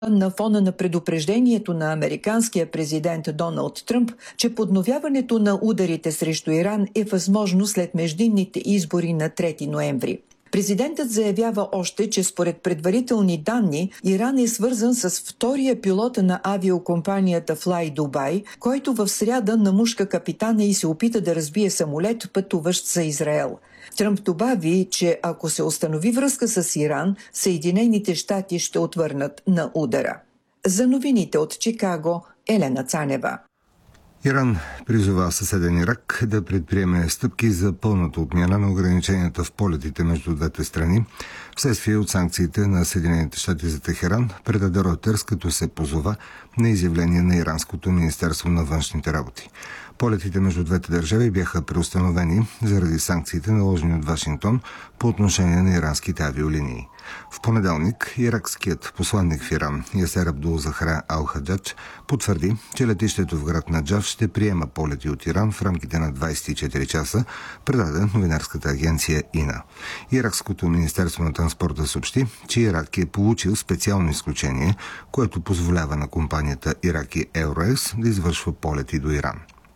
на фона на предупреждението на американския президент Доналд Тръмп, че подновяването на ударите срещу Иран е възможно след междинните избори на 3 ноември. Президентът заявява още, че според предварителни данни Иран е свързан с втория пилот на авиокомпанията Fly Dubai, който в сряда намушка капитана и се опита да разбие самолет, пътуващ за Израел. Тръмп добави, че ако се установи връзка с Иран, Съединените щати ще отвърнат на удара. За новините от Чикаго, Елена Цанева. Иран призова съседен Ирак да предприеме стъпки за пълната отмяна на ограниченията в полетите между двете страни, вследствие от санкциите на Съединените щати за Техеран, предаде Reuters, като се позова на изявление на Иранското министерство на външните работи. Полетите между двете държави бяха преустановени заради санкциите, наложени от Вашингтон по отношение на иранските авиолинии. В понеделник иракският посланник в Иран Ясер Абдул Захра Ал-Хаджадж потвърди, че летището в град Наджаф ще приема полети от Иран в рамките на 24 часа, предаде новинарската агенция ИНА. Иракското министерство на транспорта съобщи, че Ирак е получил специално изключение, което позволява на компанията Iraqi Airways да извършва полети до Иран.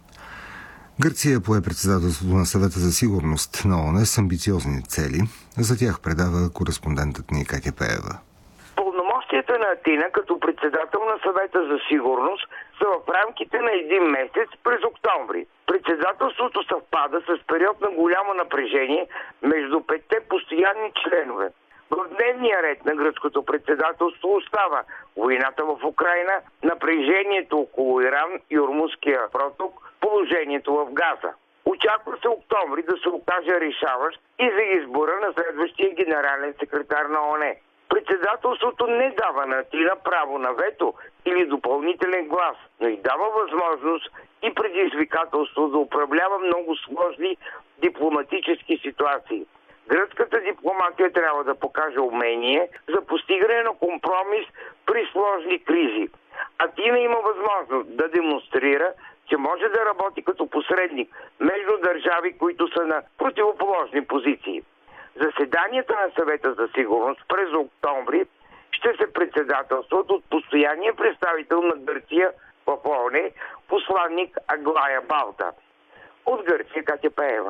Гърция пое председателството на Съвета за сигурност на ООН с амбициозни цели. За тях предава кореспондентът ни Катя Пеева. Пълномощията на Атина като председател на Съвета за сигурност са в рамките на един месец през октомври. Председателството съвпада с период на голямо напрежение между 5 постоянни членове. В дневния ред на гръцкото председателство остава войната в Украйна, напрежението около Иран и Ормузския проток, положението в Газа. Очаква се октомври да се окаже решаващ и за избора на следващия генерален секретар на ООН. Председателството не дава на Атина право на вето или допълнителен глас, но и дава възможност и предизвикателство да управлява много сложни дипломатически ситуации. Гръцката дипломатия трябва да покаже умение за постигане на компромис при сложни кризи. Атина има възможност да демонстрира, че може да работи като посредник между държави, които са на противоположни позиции. Заседанията на Съвета за сигурност през октомври ще се председателстват от постоянния представител на Гърция в ООН, посланник Аглая Балта. От Гърция Катя Пеева.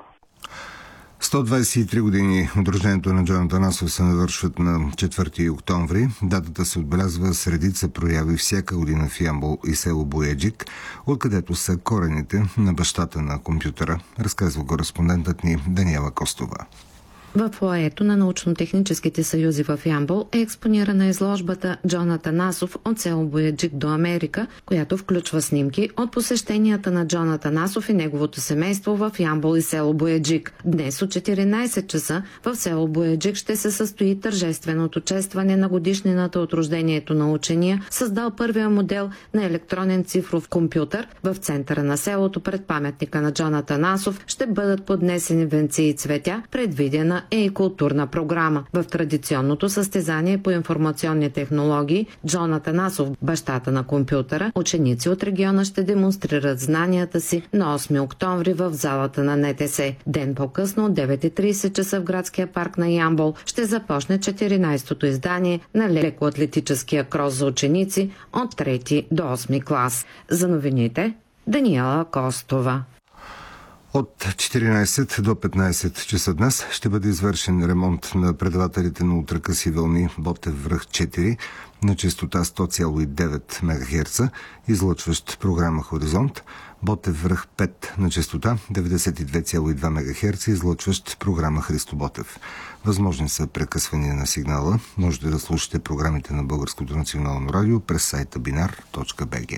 123 години от рождението на Джон Атанасов се навършват на 4 октомври. Датата се отбелязва с редица прояви всяка година в Ямбол и село Бояджик, откъдето са корените на бащата на компютъра, разказва кореспондентът ни Даниела Костова. В фоайето на научно-техническите съюзи в Ямбол е експонирана изложбата Джон Атанасов от село Бояджик до Америка, която включва снимки от посещенията на Джон Атанасов и неговото семейство в Ямбол и село Бояджик. Днес от 14 часа в село Бояджик ще се състои тържественото честване на годишнината от рождението на учения, създал първия модел на електронен цифров компютър. В центъра на селото пред паметника на Джон Атанасов ще бъдат поднесени венци и цветя, предвидена е и културна програма. В традиционното състезание по информационни технологии Джон Атанасов, бащата на компютъра, ученици от региона ще демонстрират знанията си на 8 октомври в залата на НТС. Ден по-късно от 9:30 часа в градския парк на Ямбол ще започне 14-то издание на лекоатлетическия крос за ученици от 3 до 8 клас. За новините Даниела Костова. От 14 до 15 часа днес ще бъде извършен ремонт на предавателите на ултракъси вълни Ботев връх 4 на честота 100,9 МГц, излъчващ програма Хоризонт, Ботев връх 5 на честота 92,2 МГц, излъчващ програма Христо Ботев. Възможни са прекъсвания на сигнала. Можете да слушате програмите на Българското национално радио през сайта binar.bg.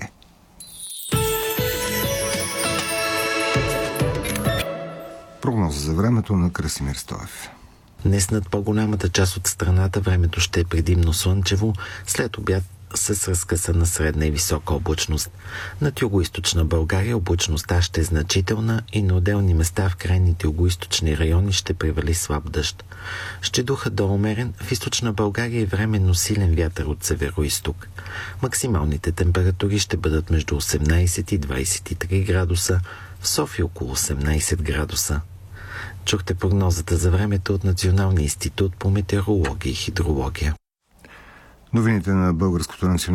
Прогноза за времето на Красимир Стоев. Днес над по-голямата част от страната времето ще е предимно слънчево, след обяд с разкъсана средна и висока облачност. Над югоизточна България облачността ще е значителна и на отделни места в крайните югоизточни райони ще превали слаб дъжд. Ще духа до умерен, в източна България и временно силен вятър от северо-изток. Максималните температури ще бъдат между 18 и 23 градуса, в София около 18 градуса. Чухте прогнозата за времето от Националния институт по метеорология и хидрология. Новините на Българското национално